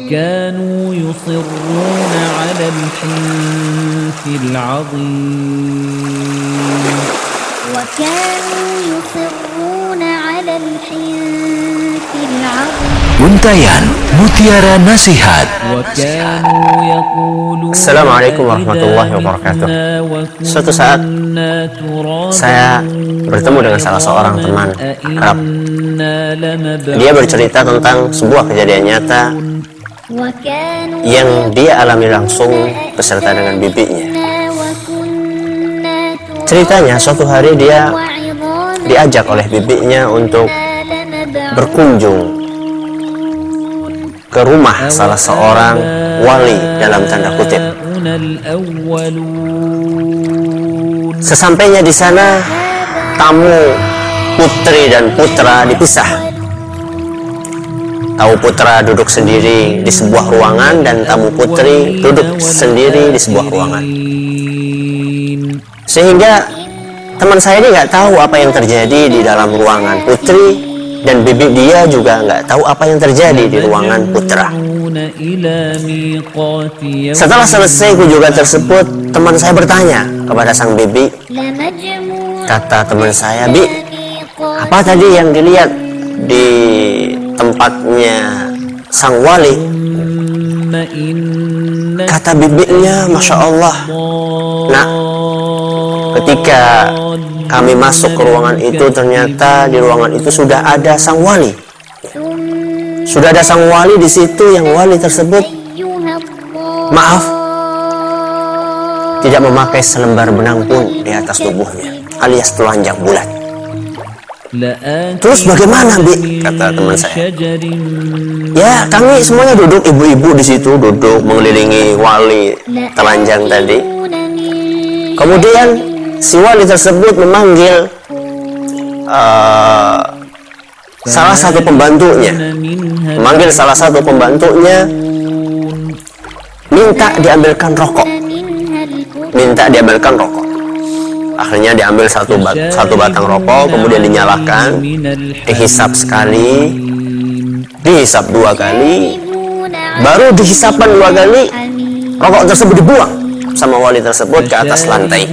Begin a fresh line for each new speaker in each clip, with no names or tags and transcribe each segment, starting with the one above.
وكانوا يصرون على الحنث العظيم
Untayan Mutiara Nasihat.
Assalamualaikum warahmatullahi wabarakatuh. Suatu saat saya bertemu dengan salah seorang teman akrab. Dia bercerita tentang sebuah kejadian nyata yang dia alami langsung beserta dengan bibinya. Ceritanya suatu hari dia diajak oleh bibinya untuk berkunjung ke rumah salah seorang wali dalam tanda kutip. Sesampainya di sana, tamu putri dan putra dipisah. Tamu putra duduk sendiri di sebuah ruangan dan tamu putri duduk sendiri di sebuah ruangan. Sehingga teman saya ini nggak tahu apa yang terjadi di dalam ruangan putri, dan bibi dia juga nggak tahu apa yang terjadi di ruangan putra. Setelah selesai kunjungan tersebut, teman saya bertanya kepada sang bibi. Kata teman saya, "Bi, apa tadi yang dilihat di tempatnya sang wali?" Kata bibinya, "Masya Allah, nak, ketika kami masuk ke ruangan itu, ternyata di ruangan itu sudah ada sang wali. Sudah ada sang wali di situ, yang wali tersebut, maaf, tidak memakai selembar benang pun di atas tubuhnya, alias telanjang bulat." "Terus bagaimana, Bi?" kata teman saya. "Ya, kami semuanya duduk, ibu-ibu di situ duduk mengelilingi wali telanjang tadi. Kemudian si wali tersebut memanggil salah satu pembantunya, minta diambilkan rokok. Akhirnya diambil satu batang rokok, kemudian dinyalakan, dihisap sekali, dihisap 2 kali, baru dihisapkan 2 kali, rokok tersebut dibuang sama wali tersebut ke atas lantai.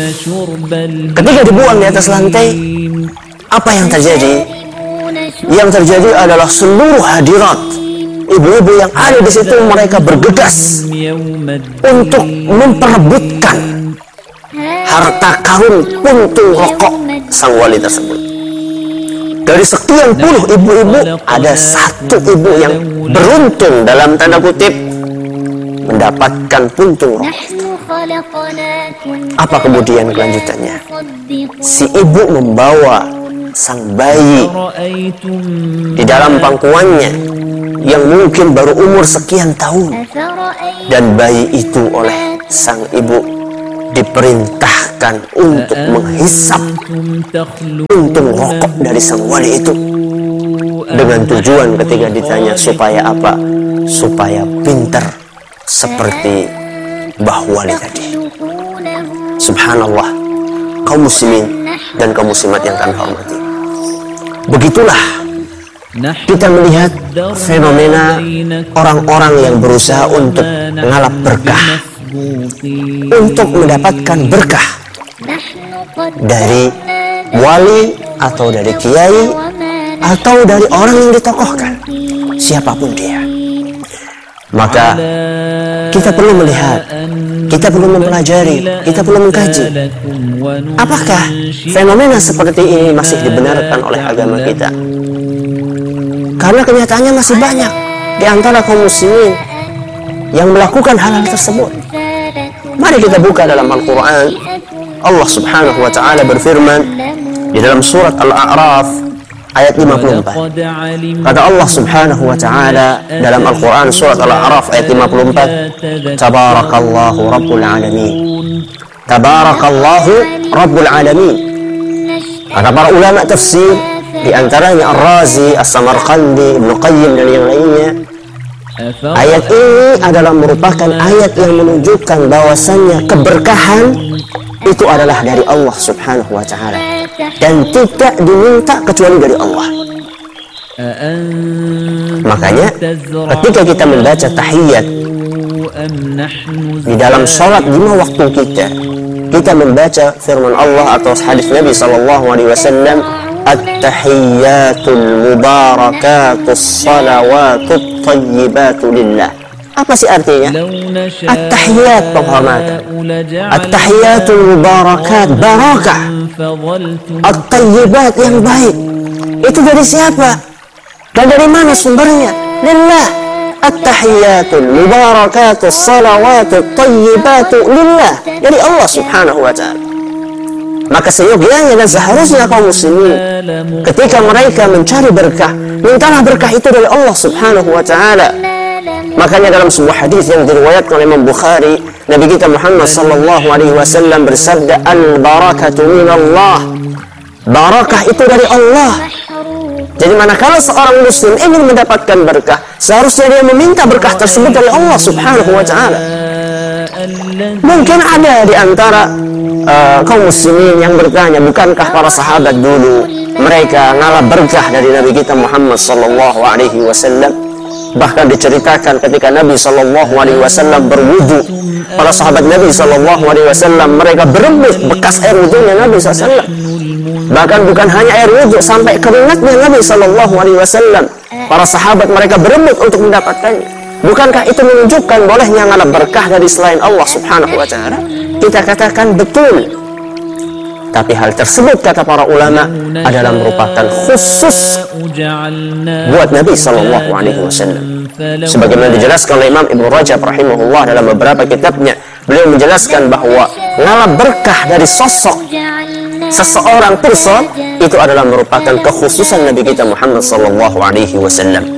Ketika dibuang di atas lantai, apa yang terjadi? Yang terjadi adalah seluruh hadirat, ibu-ibu yang ada di situ, mereka bergegas untuk memperebutkan harta karun puntung rokok sang wali tersebut. Dari sekian puluh ibu-ibu, ada satu ibu yang beruntung dalam tanda kutip mendapatkan puntung rokok itu. Apa kemudian kelanjutannya? Si ibu membawa sang bayi di dalam pangkuannya yang mungkin baru umur sekian tahun, dan bayi itu oleh sang ibu diperintahkan untuk menghisap puntung rokok dari sang wali itu, dengan tujuan ketika ditanya supaya apa? Supaya pintar seperti Mbah Wali tadi. Subhanallah, kaum muslimin dan kaum muslimat yang kami hormati. Begitulah kita melihat fenomena orang-orang yang berusaha untuk mengalap berkah, untuk mendapatkan berkah dari wali atau dari kiai atau dari orang yang ditokohkan, siapapun dia. Maka kita perlu melihat, kita perlu mempelajari, kita perlu mengkaji, apakah fenomena seperti ini masih dibenarkan oleh agama kita? Karena kenyataannya masih banyak di antara kaum muslimin yang melakukan hal-hal tersebut. Mari kita buka dalam Al-Quran. Allah subhanahu wa ta'ala berfirman di dalam surat Al-A'raf ayat 54. Kata Allah subhanahu wa ta'ala dalam Al-Quran surat Al-A'raf ayat 54, Tabarakallahu Rabbul Alamin. Tabarakallahu Rabbul Alamin. Kata para ulama tafsir, di antaranya Ar-Razi, As-Samarqandi, Ibnu Qayyim dan yang lainnya, ayat ini adalah merupakan ayat yang menunjukkan bahwasannya keberkahan itu adalah dari Allah subhanahu wa ta'ala dan tidak diminta kecuali dari Allah. Makanya ketika kita membaca tahiyat di dalam sholat 5 waktu kita membaca firman Allah atau hadis Nabi SAW, at-tahiyyatul mubarakatus salawatut tayyibatu lillah. Apa sih artinya? At-tahiyyat penghormatan, at-tahiyyatul mubarakat barakah, at-tayyibat yang baik. Itu dari siapa? Dan dari mana sumbernya? Lillah. At-tahiyyatul mubarakatus salawatut tayyibatu lillah, dari Allah Subhanahu wa ta'ala. Maka seyogianya dan seharusnya kaum muslimin ketika mereka mencari berkah, mintalah berkah itu dari Allah Subhanahu wa ta'ala. Makanya dalam sebuah hadis yang diriwayatkan oleh Imam Bukhari, Nabi kita Muhammad sallallahu alaihi wasallam bersabda, al-barakatu minallah. Barakah itu dari Allah. Jadi manakala seorang muslim ingin mendapatkan berkah, seharusnya dia meminta berkah tersebut dari Allah Subhanahu wa ta'ala. Mungkin ada di antara kaum muslimin yang bertanya, bukankah para sahabat dulu mereka ngalap berkah dari Nabi kita Muhammad sallallahu alaihi wasallam? Bahkan diceritakan ketika Nabi sallallahu alaihi wasallam berwudu, para sahabat Nabi sallallahu alaihi wasallam mereka berebut bekas air wudunya Nabi sallallahu alaihi wasallam. Bahkan bukan hanya air wudu, sampai keringatnya Nabi sallallahu alaihi wasallam, para sahabat mereka berebut untuk mendapatkannya. Bukankah itu menunjukkan bolehnya ngalap berkah dari selain Allah Subhanahu wa ta'ala? Kita katakan betul. Tapi hal tersebut kata para ulama adalah merupakan khusus buat Nabi sallallahu alaihi wasallam. Sebagaimana dijelaskan oleh Imam Ibnu Rajab rahimahullah dalam beberapa kitabnya, beliau menjelaskan bahwa ngalap berkah dari sosok seseorang person itu adalah merupakan kekhususan Nabi kita Muhammad sallallahu alaihi wasallam.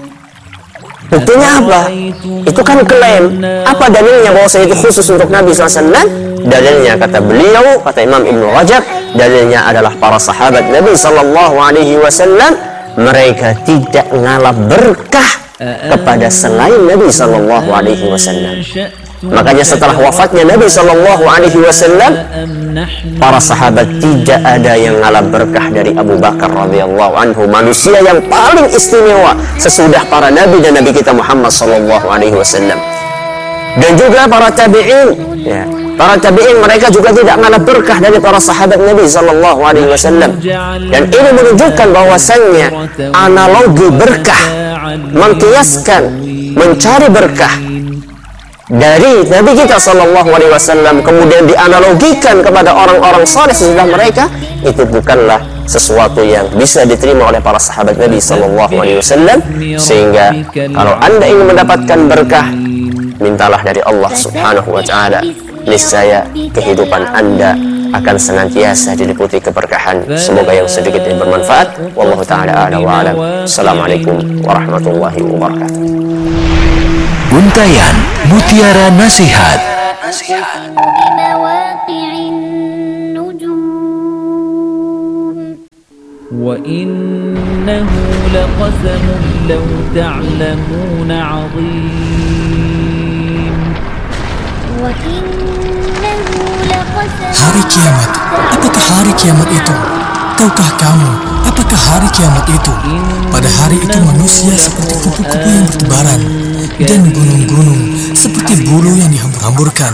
Buktinya apa? Itu kan klaim. Apa dalilnya bahwa itu khusus untuk Nabi SAW? Dalilnya kata beliau, kata Imam Ibnu Rajab, dalilnya adalah para sahabat Nabi SAW, mereka tidak ngalap berkah kepada selain Nabi SAW. Makanya setelah wafatnya Nabi SAW, para sahabat tidak ada yang ngalap berkah dari Abu Bakar radhiyallahu anhu, manusia yang paling istimewa sesudah para nabi dan Nabi kita Muhammad SAW. Dan juga para tabi'in, ya, para tabi'in mereka juga tidak ngalap berkah dari para sahabat Nabi SAW. Dan ini menunjukkan bahwasannya analogi berkah, mengkiaskan, mencari berkah dari Nabi kita SAW kemudian dianalogikan kepada orang-orang saleh sesudah mereka, itu bukanlah sesuatu yang bisa diterima oleh para sahabat Nabi SAW. Sehingga kalau anda ingin mendapatkan berkah, mintalah dari Allah Subhanahu wa ta'ala. Niscaya kehidupan anda akan senantiasa diliputi keberkahan. Semoga yang sedikit ini bermanfaat. Wallahu ta'ala a'lam wa a'lam. Assalamualaikum warahmatullahi wabarakatuh.
Untayan Mutiara Nasihat.
وَإِنَّهُ لَقَسَمٌ لَوْ تَعْلَمُونَ عَظِيمٌ.
Hari kiamat, apakah hari kiamat itu? Tahukah kamu apakah hari kiamat itu? Pada hari itu manusia seperti kupu-kupu yang bertebaran, dan gunung-gunung seperti bulu yang dihambur-hamburkan.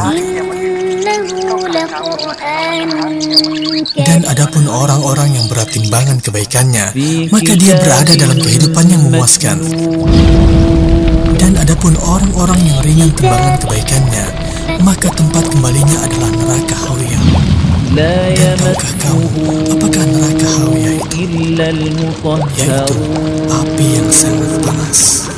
Dan adapun orang-orang yang berat timbangan kebaikannya, maka dia berada dalam kehidupan yang memuaskan. Dan adapun orang-orang yang ringan timbangan kebaikannya, maka tempat kembalinya adalah neraka Hawiyah. Dan tahukah kamu apakah neraka Hawiyah itu? Yaitu api yang sangat panas.